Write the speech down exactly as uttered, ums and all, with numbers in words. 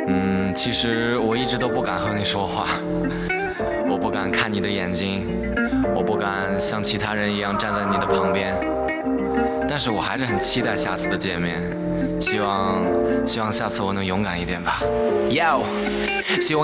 嗯，其实我一直都不敢和你说话，我不敢看你的眼睛，我不敢像其他人一样站在你的旁边，但是我还是很期待下次的见面，希望希望下次我能勇敢一点吧。Yo， 希望。